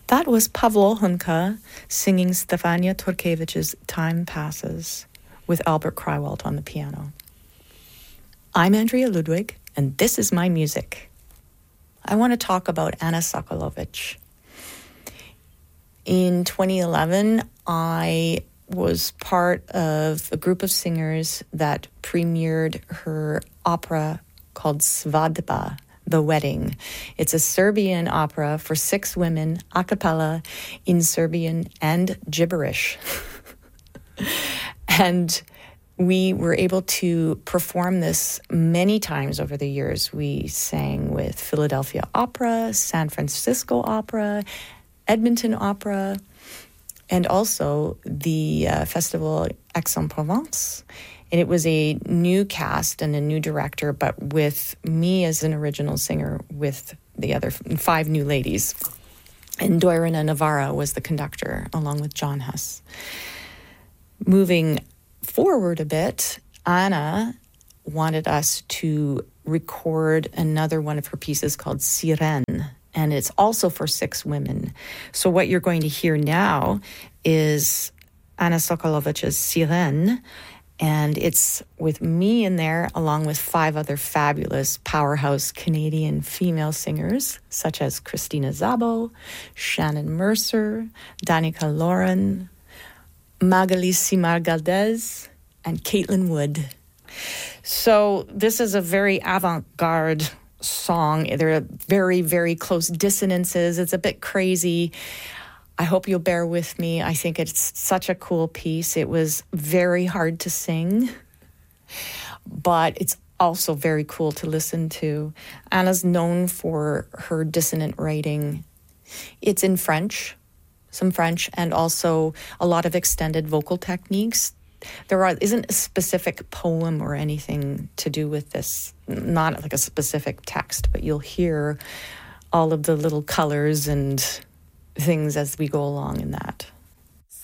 That was Pavlo Hunka singing Stefania Turkevich's Time Passes with Albert Krywald on the piano. I'm Andrea Ludwig, and this is my music. I want to talk about Anna Sokolovic. In 2011, I was part of a group of singers that premiered her opera called Svadba, The Wedding. It's a Serbian opera for 6 women, a cappella, in Serbian and gibberish. And we were able to perform this many times over the years. We sang with Philadelphia Opera, San Francisco Opera, Edmonton Opera, and also the festival Aix-en-Provence. And it was a new cast and a new director, but with me as an original singer with the other 5 new ladies. And Doirina Navarra was the conductor, along with John Huss. Moving forward a bit, Anna wanted us to record another one of her pieces called Sirene, and it's also for 6 women. So what you're going to hear now is Anna Sokolovic's Sirene, and it's with me in there along with 5 other fabulous powerhouse Canadian female singers, such as Christina Szabo, Shannon Mercer, Danica Lauren, Magali Simar-Galdez, and Caitlin Wood. So this is a very avant-garde song. There are very, very close dissonances. It's a bit crazy. I hope you'll bear with me. I think it's such a cool piece. It was very hard to sing, but it's also very cool to listen to. Anna's known for her dissonant writing. It's in French, some French, and also a lot of extended vocal techniques. There isn't a specific poem or anything to do with this, not like a specific text, but you'll hear all of the little colors and things as we go along in that.